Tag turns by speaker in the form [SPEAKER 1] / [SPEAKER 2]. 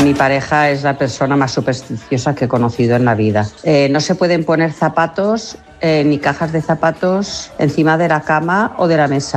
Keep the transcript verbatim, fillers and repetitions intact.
[SPEAKER 1] Mi pareja es la persona más supersticiosa que he conocido en la vida. Eh, no se pueden poner zapatos eh, ni cajas de zapatos encima de la cama o de la mesa.